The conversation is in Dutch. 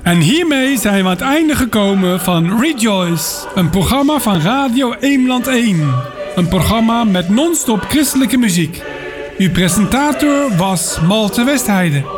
En hiermee zijn we aan het einde gekomen van Rejoice, een programma van Radio Eemland 1. Een programma met non-stop christelijke muziek. Uw presentator was Malte Westheide.